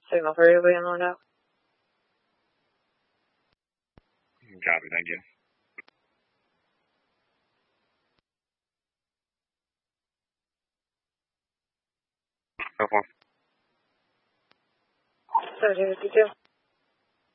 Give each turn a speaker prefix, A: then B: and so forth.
A: Signal 3 will be on load out.
B: Copy, thank you.
A: So far. 1752.